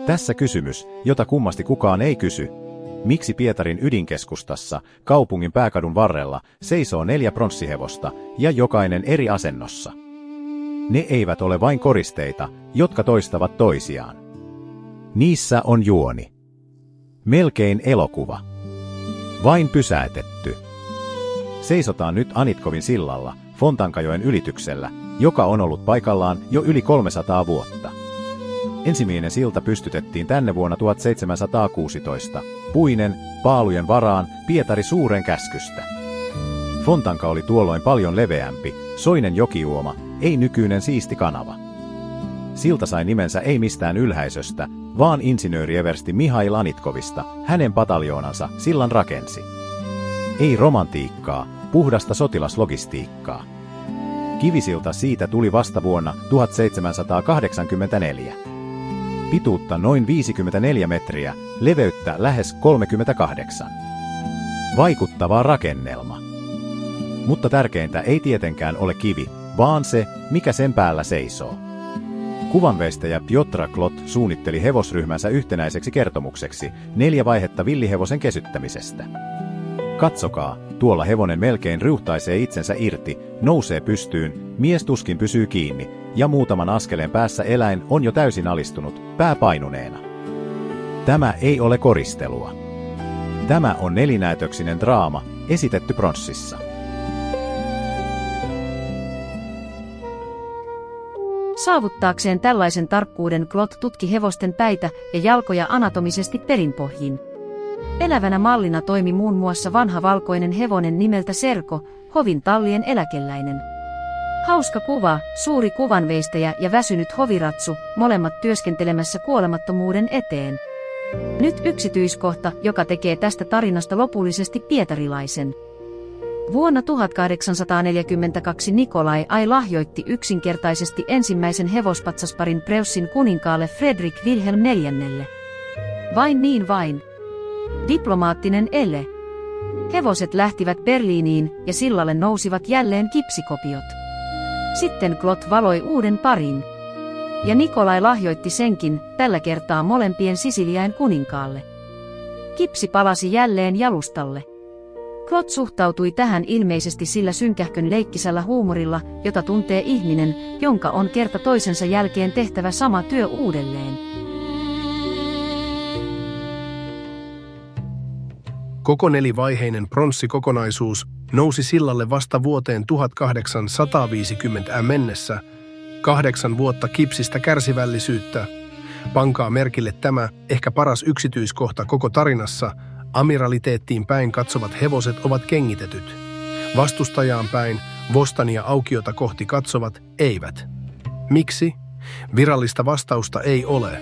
Tässä kysymys, jota kummasti kukaan ei kysy. Miksi Pietarin ydinkeskustassa, kaupungin pääkadun varrella, seisoo 4 pronssihevosta ja jokainen eri asennossa? Ne eivät ole vain koristeita, jotka toistavat toisiaan. Niissä on juoni. Melkein elokuva. Vain pysäytetty. Seisotaan nyt Anitkovin sillalla, Fontankajoen ylityksellä, joka on ollut paikallaan jo yli 300 vuotta. Ensimmäinen silta pystytettiin tänne vuonna 1716, puinen, paalujen varaan, Pietari suuren käskystä. Fontanka oli tuolloin paljon leveämpi, soinen jokijuoma, ei nykyinen siisti kanava. Silta sai nimensä ei mistään ylhäisöstä, vaan insinöörieversti Mihail Anitkovista, hänen pataljoonansa sillan rakensi. Ei romantiikkaa, puhdasta sotilaslogistiikkaa. Kivisilta siitä tuli vasta vuonna 1784. Pituutta noin 54 metriä, leveyttä lähes 38. Vaikuttava rakennelma. Mutta tärkeintä ei tietenkään ole kivi, vaan se, mikä sen päällä seisoo. Kuvanveistäjä Piotr Klot suunnitteli hevosryhmänsä yhtenäiseksi kertomukseksi 4 vaihetta villihevosen kesyttämisestä. Katsokaa, tuolla hevonen melkein riuhtaisee itsensä irti, nousee pystyyn, mies tuskin pysyy kiinni, ja muutaman askeleen päässä eläin on jo täysin alistunut, pää painuneena. Tämä ei ole koristelua. Tämä on nelinäytöksinen draama, esitetty pronssissa. Saavuttaakseen tällaisen tarkkuuden Klot tutki hevosten päitä ja jalkoja anatomisesti perinpohjin. Elävänä mallina toimi muun muassa vanha valkoinen hevonen nimeltä Serko, hovin tallien eläkeläinen. Hauska kuva, suuri kuvanveistäjä ja väsynyt hoviratsu, molemmat työskentelemässä kuolemattomuuden eteen. Nyt yksityiskohta, joka tekee tästä tarinasta lopullisesti pietarilaisen. Vuonna 1842 Nikolai I lahjoitti yksinkertaisesti ensimmäisen hevospatsasparin Preussin kuninkaalle Fredrik Wilhelm IV. Vain niin vain. Diplomaattinen ele. Hevoset lähtivät Berliiniin ja sillalle nousivat jälleen kipsikopiot. Sitten Klot valoi uuden parin. Ja Nikolai lahjoitti senkin, tällä kertaa molempien Sisiliain kuninkaalle. Kipsi palasi jälleen jalustalle. Klot suhtautui tähän ilmeisesti sillä synkähkön leikkisällä huumorilla, jota tuntee ihminen, jonka on kerta toisensa jälkeen tehtävä sama työ uudelleen. Koko 4-vaiheinen pronssikokonaisuus nousi sillalle vasta vuoteen 1850 mennessä. 8 vuotta kipsistä kärsivällisyyttä. Pankaa merkille tämä, ehkä paras yksityiskohta koko tarinassa. Amiraliteettiin päin katsovat hevoset ovat kengitetyt. Vastustajaan päin, Vostania aukiota kohti katsovat, eivät. Miksi? Virallista vastausta ei ole.